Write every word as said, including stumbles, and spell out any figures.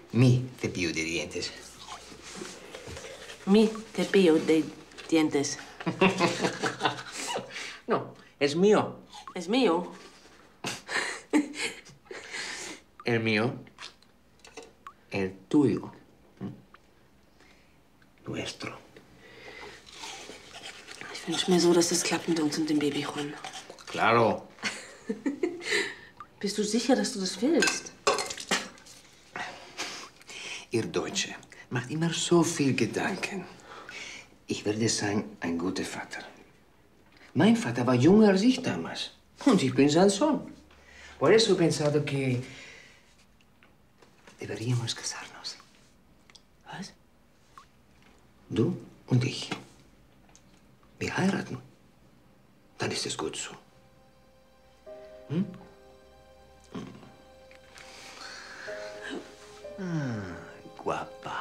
Mi cepillo de dientes. Mi cepillo de dientes. No, es mío. ¿Es mío? El mío. El tuyo. Nuestro. Ich wünsche mir so, dass das klappt mit uns und dem Babyhund. Claro. Bist du sicher, dass du das willst? Ihr Deutsche macht immer so viel Gedanken. Ich werde sein ein guter Vater. Mein Vater war jünger als ich damals. Und ich bin sein Sohn. Por eso he pensado que deberíamos casarnos. Was? Du und ich. Wir heiraten. Dann ist es gut so. Hm? Hm. Ah, guapa.